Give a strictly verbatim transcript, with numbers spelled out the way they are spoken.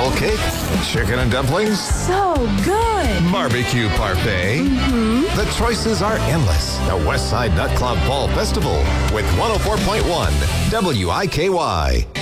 Caramel cake, chicken and dumplings, So good. barbecue parfait. Mm-hmm. The choices are endless. The Westside Nut Club Fall Festival with one oh four point one W I K Y.